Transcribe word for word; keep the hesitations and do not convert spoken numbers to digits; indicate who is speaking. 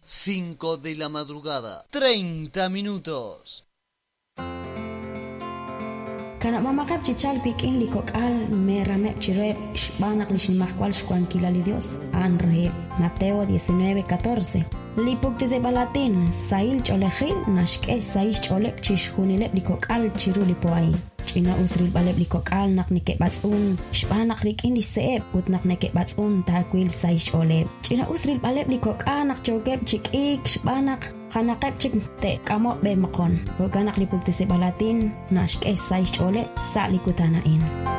Speaker 1: cinco de la madrugada, treinta minutos.
Speaker 2: Kana mamakap chichalpik in likokal me ramep chirep shbanak lishnimakwal shkuankilali Dios anre Mateo diecinueve catorce. Lipuktize balatin sail cholejil nashke saish cholep chishhunilep likokal chirulipoai. China usril balep likokal nak nike batsun shbanak rik in liseep ut nak nike batsun takwil saish olep. China usril balep likokal nak chogep chikik shbanak Hanakep chik te kamo be makon. Huwag anak lipugti si balatin, nashke sa ishole sa likutanain.